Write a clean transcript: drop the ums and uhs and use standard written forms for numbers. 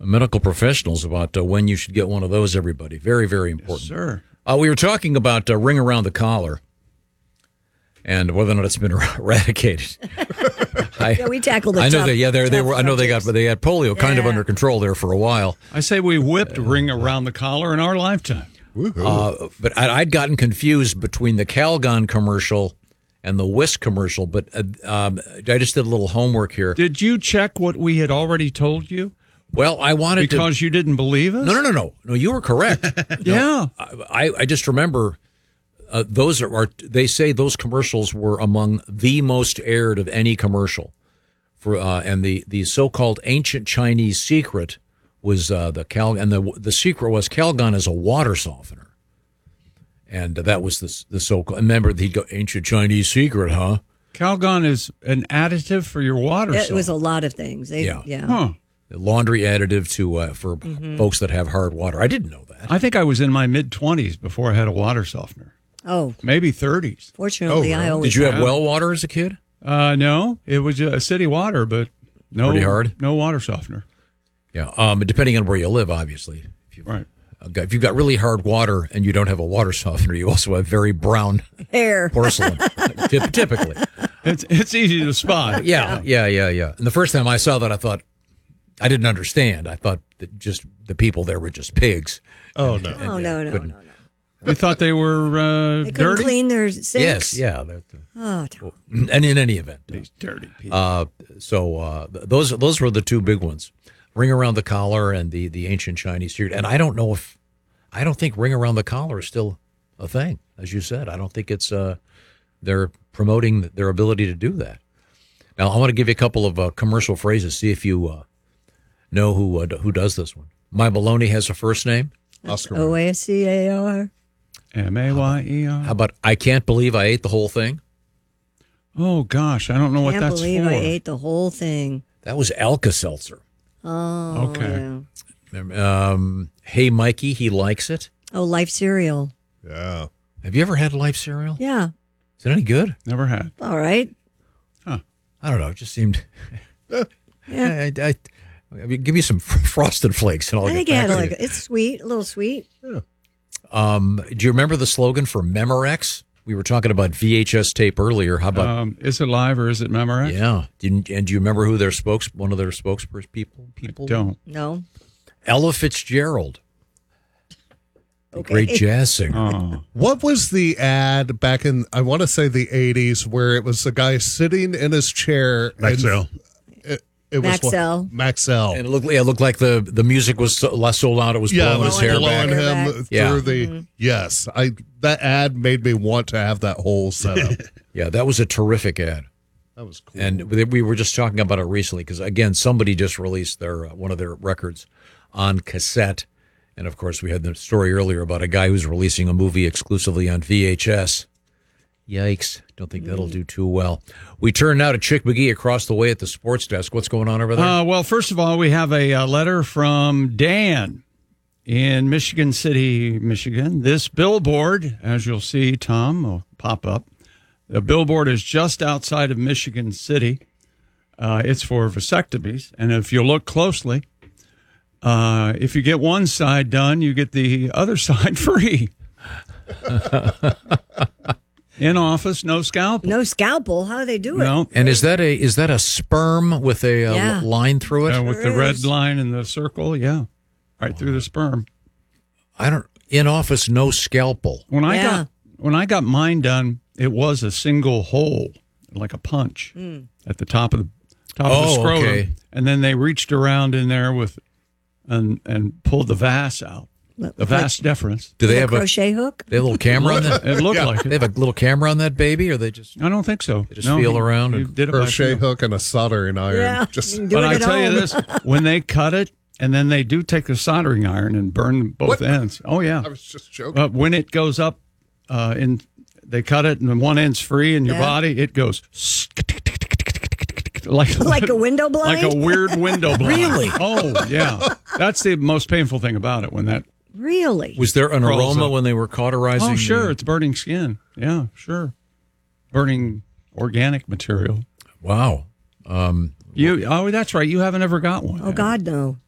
medical professionals about when you should get one of those, everybody. Very, very important. Yes, sir. We were talking about ring around the collar and whether or not it's been eradicated. We tackled the I know tough, that. Yeah, they were. I know they had polio kind of Yeah. under control there for a while. I say we whipped ring around the collar in our lifetime. But I'd gotten confused between the Calgon commercial and the Whisk commercial. But I just did a little homework here. Did you check what we had already told you? Well, I wanted to. Because you didn't believe us? No. You were correct. Yeah. I just remember those are. They say those commercials were among the most aired of any commercial. And the so-called ancient Chinese secret was the secret was Calgon is a water softener, and that was the so-called. Remember, he'd go ancient Chinese secret, huh? Calgon is an additive for your water. It was a lot of things. Yeah. Huh. Laundry additive for folks that have hard water. I didn't know that. I think I was in my mid-20s before I had a water softener. Oh, maybe 30s. Fortunately, I always. Did you have well water as a kid? No, it was city water, but no, pretty hard. No water softener. Yeah, depending on where you live, obviously. Right. If you've got really hard water and you don't have a water softener, you also have very brown hair porcelain. Typically, it's easy to spot. Yeah. And the first time I saw that, I thought I didn't understand. I thought that just the people there were just pigs. Oh no! No. You thought they were they couldn't dirty? clean their sinks? Yes, yeah. Tom. And in any event, these dirty people. Those were the two big ones: Ring Around the Collar and the ancient Chinese secret. And I don't think Ring Around the Collar is still a thing, as you said. I don't think it's they're promoting their ability to do that. Now, I want to give you a couple of commercial phrases. See if you know who does this one. My Baloney has a first name. Oscar. OASCAR. MAYER. How about I can't believe I ate the whole thing? Oh gosh, I don't know what that's for. Can't believe I ate the whole thing. That was Alka-Seltzer. Oh, okay. Yeah. Hey Mikey, he likes it. Oh, Life cereal. Yeah. Have you ever had Life cereal? Yeah. Is it any good? Never had. All right. Huh. I don't know. It just seemed. Yeah. I mean, give me some Frosted Flakes and I'll I think get it back had to you. it's sweet, a little sweet. Yeah. Do you remember the slogan for Memorex? We were talking about VHS tape earlier. How about is it live or is it Memorex? Yeah. And do you remember who one of their spokespeople? I don't. No. Ella Fitzgerald. The Okay. great jazz singer. Oh. What was the ad back in, I want to say the 80s, where it was a guy sitting in his chair? Maxell. It was Maxell. Maxell. And it looked like the music was so loud it was blowing his hair blowing back. him Yeah. through the. Yes, that ad made me want to have that whole setup. Yeah, that was a terrific ad. That was cool. And we were just talking about it recently because, again, somebody just released one of their records on cassette. And, of course, we had the story earlier about a guy who's releasing a movie exclusively on VHS. Yikes. Don't think that'll do too well. We turn now to Chick McGee across the way at the sports desk. What's going on over there? Well, first of all, we have a letter from Dan in Michigan City, Michigan. This billboard, as you'll see, Tom, will pop up. The billboard is just outside of Michigan City. It's for vasectomies. And if you look closely, if you get one side done, you get the other side free. In office, no scalpel. No scalpel. How do they do it? No. And is that a sperm with a line through it? With the red line and the circle, yeah. Right through the sperm. In office, no scalpel. When I got mine done, it was a single hole, like a punch at the top of the scrotum. Okay. And then they reached around in there and pulled the vas out. The vas deferens. Do they have a crochet hook? They have a little camera on that? It looked like it. They have a little camera on that baby, or they just? I don't think so. They just feel around and did it by crochet feel. hook and a soldering iron. Yeah. But I tell you this, when they cut it, and then they do take the soldering iron and burn both ends. Oh yeah. I was just joking. But when it goes up, they cut it, and the one end's free in your body. It goes like a window blind? like a weird window blind. Really? Oh yeah. That's the most painful thing about it when that. Really? Was there an Crawls aroma up. when they were cauterizing? Oh sure, it's burning skin. Yeah, sure. Burning organic material. Wow. Oh, that's right. You haven't ever got one. Oh, God, no.